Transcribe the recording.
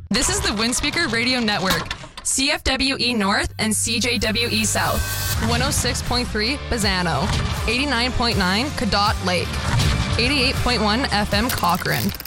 This is the Windspeaker Radio Network, CFWE North and CJWE South, 106.3 Bazzano, 89.9 Cadott Lake, 88.1 FM Cochrane.